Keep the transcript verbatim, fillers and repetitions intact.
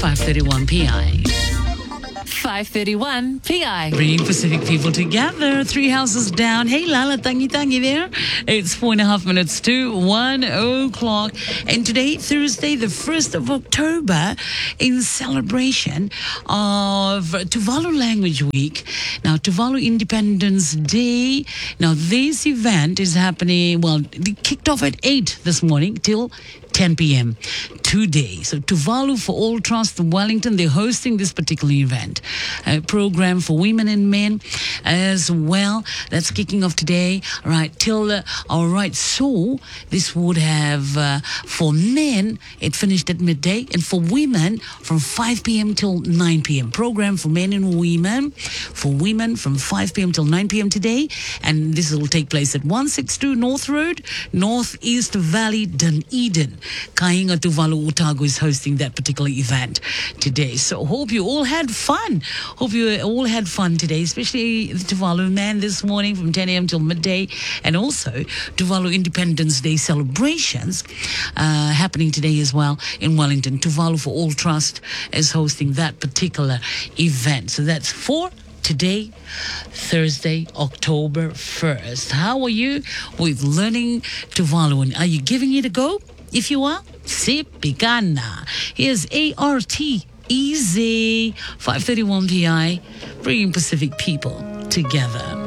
five thirty-one P I. five thirty-one P I. Bringing Pacific people together. Three houses down. Hey, Lala, tangi tangi there. It's four and a half minutes to one o'clock. And today, Thursday, the first of October, in celebration of Tuvalu Language Week. Now, Tuvalu Independence Day. Now, this event is happening, well, it kicked off at eight this morning till ten p.m. today. So Tuvalu for All Trust Wellington, they're hosting this particular event. A program for women and men as well. That's kicking off today. All right, till, uh, all right, so this would have, uh, for men, it finished at midday, and for women, from five p.m. till nine p.m. Program for men and women. For women, from five p.m. till nine p.m. today. And this will take place at one sixty-two North Road, Northeast Valley, Dunedin. Kainga Tuvalu Otago is hosting that particular event today. So hope you all had fun. Hope you all had fun today, especially the Tuvalu man this morning from ten a.m. till midday. And also Tuvalu Independence Day celebrations uh, happening today as well in Wellington. Tuvalu for All Trust is hosting that particular event. So that's for today, Thursday, October first. How are you with learning Tuvaluan? Are you giving it a go? If you are, Sipigana. Here's A R T Easy, five thirty-one P I, bringing Pacific people together.